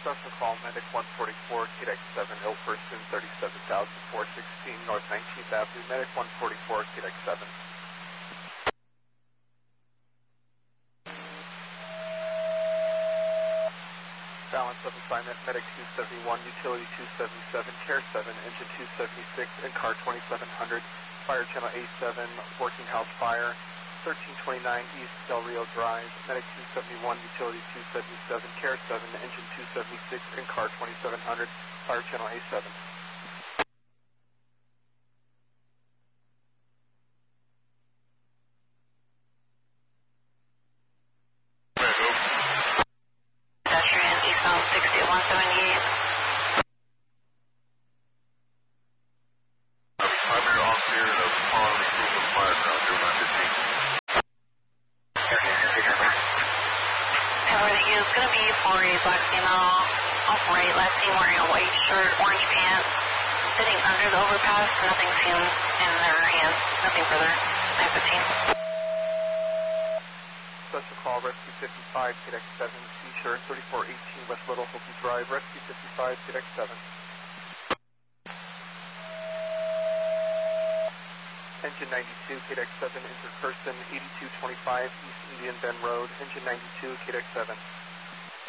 Special call, Medic 144, KDEX 7, ill person, 37,416 North 19th Avenue, Medic 144, KDEX 7. Balance of assignment, Medic 271, Utility 277, Care 7, Engine 276, and Car 2700, Fire Channel A7, Working House Fire, 1329 East Del Rio Drive, Medic 271, Utility 277, Care 7, Engine 276, and Car 2700, Fire Channel A7. Pedestrian eastbound 6178. Primary officer of Paul Recruit of Fire Ground, 0915. Everything is going to be for a black female, off-right, last seen wearing a white shirt, orange pants, sitting under the overpass, nothing seen in their hands, nothing further, 915. Special call, Rescue 55, KDEX 7, Seashore, 3418 West Little Hopi Drive, Rescue 55, KDEX 7. Engine 92, KDEX 7, injured person, 8225 East Indian Bend Road, Engine 92, KDEX 7.